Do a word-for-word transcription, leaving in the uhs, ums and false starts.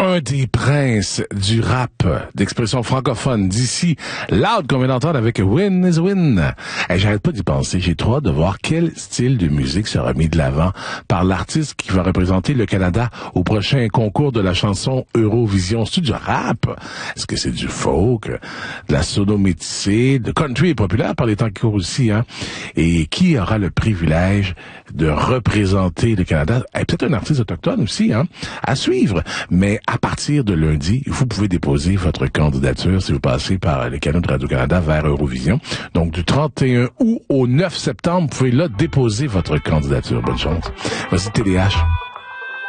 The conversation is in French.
un des princes du rap d'expression francophone d'ici, Loud qu'on vient d'entendre avec Win is Win. Et j'arrête pas d'y penser, j'ai trop hâte de voir quel style de musique sera mis de l'avant par l'artiste qui va représenter le Canada au prochain concours de la chanson Eurovision. C'est-tu du rap? Est-ce que c'est du folk? De la sono métissée? Le country est populaire par les temps qui courent aussi, hein? Et qui aura le privilège de représenter le Canada? Et peut-être un artiste autochtone aussi, hein? À suivre. Mais à partir de lundi, vous pouvez déposer votre candidature si vous passez par les canaux de Radio-Canada vers Eurovision. Donc, du trente et un août au neuf septembre, vous pouvez là déposer votre candidature. Bonne chance. Voici T D H.